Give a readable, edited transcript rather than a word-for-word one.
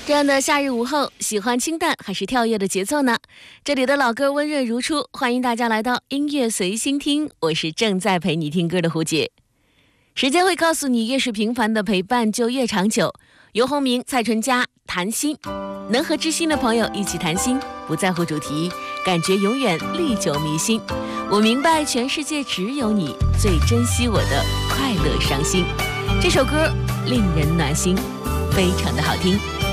这样的夏日午后，喜欢清淡还是跳跃的节奏呢？这里的老歌温润如初，欢迎大家来到音乐随心听，我是正在陪你听歌的胡姐。时间会告诉你，越是平凡的陪伴就越长久。游鸿明、蔡淳佳谈心，能和知心的朋友一起谈心，不在乎主题，感觉永远历久弥新。我明白全世界只有你最珍惜我的快乐伤心。这首歌令人暖心，非常的好听。